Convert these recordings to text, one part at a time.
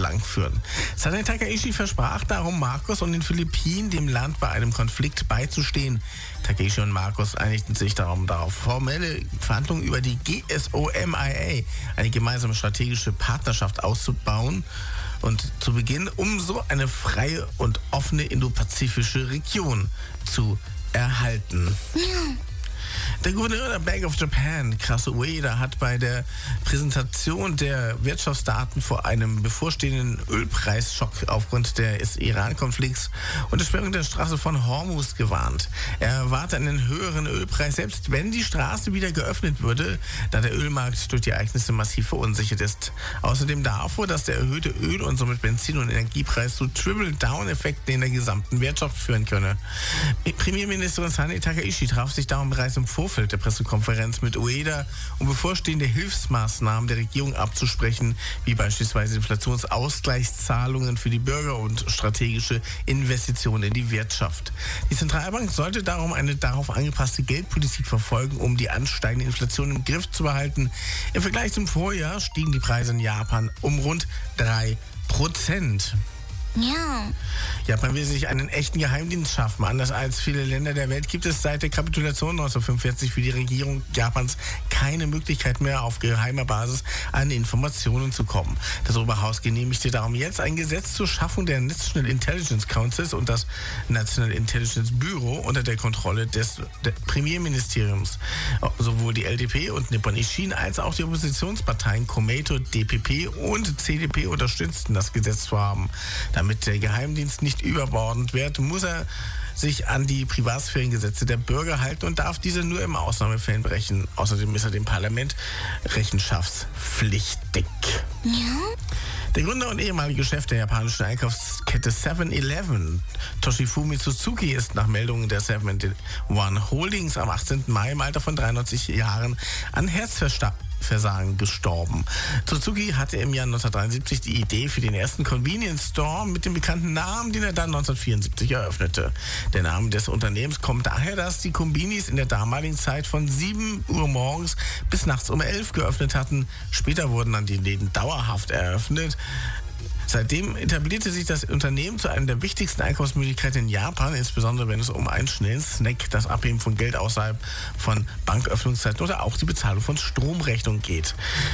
lang führen. Sanae Takaishi versprach darum Marcos und den Philippinen, dem Land bei einem Konflikt beizustehen. Takaishi und Marcos einigten sich darum darauf, formelle Verhandlungen über die GSOMIA, eine gemeinsame strategische Partnerschaft auszubauen und zu Beginn, um so eine freie und offene indopazifische Region zu erhalten. Der Gouverneur der Bank of Japan, Kazuo Ueda, hat bei der Präsentation der Wirtschaftsdaten vor einem bevorstehenden Ölpreisschock aufgrund des Iran-Konflikts und der Sperrung der Straße von Hormuz gewarnt. Er erwartet einen höheren Ölpreis, selbst wenn die Straße wieder geöffnet würde, da der Ölmarkt durch die Ereignisse massiv verunsichert ist. Außerdem davor, dass der erhöhte Öl- und somit Benzin- und Energiepreis zu Triple-Down-Effekten in der gesamten Wirtschaft führen könne. Premierministerin Sanae Takaishi traf sich darum bereits im Vorfeld der Pressekonferenz mit Ueda, um bevorstehende Hilfsmaßnahmen der Regierung abzusprechen, wie beispielsweise Inflationsausgleichszahlungen für die Bürger und strategische Investitionen in die Wirtschaft. Die Zentralbank sollte darum eine darauf angepasste Geldpolitik verfolgen, um die ansteigende Inflation im Griff zu behalten. Im Vergleich zum Vorjahr stiegen die Preise in Japan um rund 3%. Ja. Japan will sich einen echten Geheimdienst schaffen. Anders als viele Länder der Welt gibt es seit der Kapitulation 1945 für die Regierung Japans keine Möglichkeit mehr, auf geheimer Basis an Informationen zu kommen. Das Oberhaus genehmigte darum jetzt ein Gesetz zur Schaffung der National Intelligence Councils und das National Intelligence Bureau unter der Kontrolle des Premierministeriums. Sowohl die LDP und Nippon Ishin als auch die Oppositionsparteien Komeito, DPP und CDP unterstützten das Gesetzvorhaben. Damit der Geheimdienst nicht überbordend wird, muss er sich an die Privatsphärengesetze der Bürger halten und darf diese nur im Ausnahmefällen brechen. Außerdem ist er dem Parlament rechenschaftspflichtig. Ja? Der Gründer und ehemalige Chef der japanischen Einkaufskette 7-Eleven, Toshifumi Suzuki, ist nach Meldungen der 7-One Holdings am 18. Mai im Alter von 93 Jahren an Herzversagen gestorben. Suzuki hatte im Jahr 1973 die Idee für den ersten Convenience Store mit dem bekannten Namen, den er dann 1974 eröffnete. Der Name des Unternehmens kommt daher, dass die Kombinis in der damaligen Zeit von 7 Uhr morgens bis nachts um 11 geöffnet hatten. Später wurden dann die Läden dauerhaft eröffnet. Seitdem etablierte sich das Unternehmen zu einer der wichtigsten Einkaufsmöglichkeiten in Japan, insbesondere wenn es um einen schnellen Snack, das Abheben von Geld außerhalb von Banköffnungszeiten oder auch die Bezahlung von Stromrechnungen geht.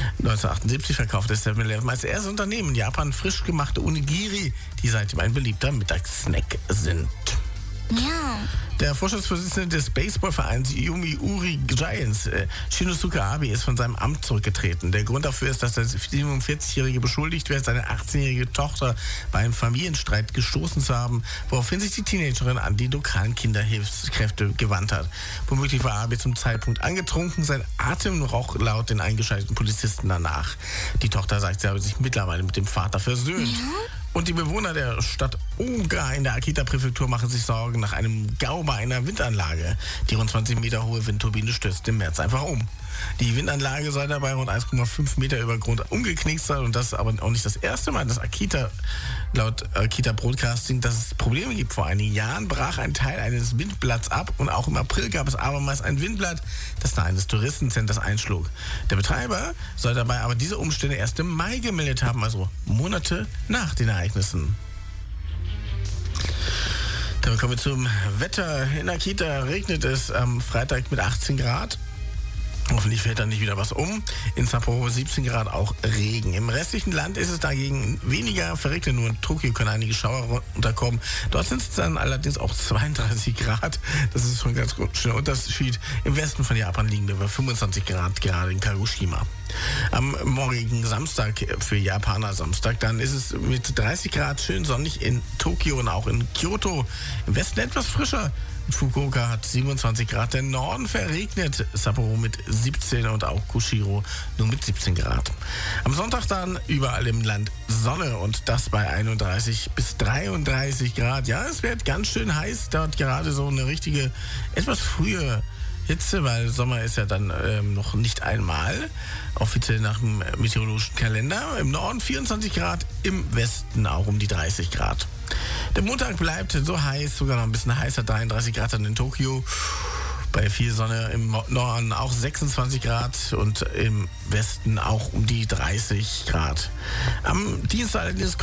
1978 verkaufte 7-Eleven als erstes Unternehmen in Japan frisch gemachte Onigiri, die seitdem ein beliebter Mittagssnack sind. Ja. Der Vorstandsvorsitzende des Baseballvereins Yomiuri Giants, Shinosuke Abe, ist von seinem Amt zurückgetreten. Der Grund dafür ist, dass der 47-Jährige beschuldigt wird, seine 18-jährige Tochter bei einem Familienstreit gestoßen zu haben, woraufhin sich die Teenagerin an die lokalen Kinderhilfskräfte gewandt hat. Womöglich war Abe zum Zeitpunkt angetrunken, sein Atem roch laut den eingeschalteten Polizisten danach. Die Tochter sagt, sie habe sich mittlerweile mit dem Vater versöhnt. Ja? Und die Bewohner der Stadt Oga in der Akita-Präfektur machen sich Sorgen nach einem Gau bei einer Windanlage. Die rund 20 Meter hohe Windturbine stürzt im März einfach um. Die Windanlage soll dabei rund 1,5 Meter über Grund umgeknickt sein und das ist aber auch nicht das erste Mal, dass laut Akita Broadcasting, dass es Probleme gibt. Vor einigen Jahren brach ein Teil eines Windblatts ab und auch im April gab es abermals ein Windblatt, das nahe eines Touristencenters einschlug. Der Betreiber soll dabei aber diese Umstände erst im Mai gemeldet haben, also Monate nach den Ereignissen. Dann kommen wir zum Wetter. In Akita regnet es am Freitag mit 18 Grad. Hoffentlich fällt dann nicht wieder was um. In Sapporo 17 Grad auch Regen. Im restlichen Land ist es dagegen weniger verregnet. Nur in Tokio können einige Schauer unterkommen. Dort sind es dann allerdings auch 32 Grad. Das ist schon ein ganz schöner Unterschied. Im Westen von Japan liegen wir bei 25 Grad, gerade in Kagoshima. Am morgigen Samstag, für Japaner Samstag, dann ist es mit 30 Grad schön sonnig in Tokio und auch in Kyoto. Im Westen etwas frischer. Fukuoka hat 27 Grad, der Norden verregnet, Sapporo mit 17 und auch Kushiro nur mit 17 Grad. Am Sonntag dann überall im Land Sonne und das bei 31 bis 33 Grad. Ja, es wird ganz schön heiß, dort gerade so eine richtige, etwas frühe Hitze, weil Sommer ist ja dann noch nicht einmal, offiziell nach dem meteorologischen Kalender. Im Norden 24 Grad, im Westen auch um die 30 Grad. Der Montag bleibt so heiß, sogar noch ein bisschen heißer, 33 Grad dann in Tokio. Bei viel Sonne im Norden auch 26 Grad und im Westen auch um die 30 Grad. Am Dienstag allerdings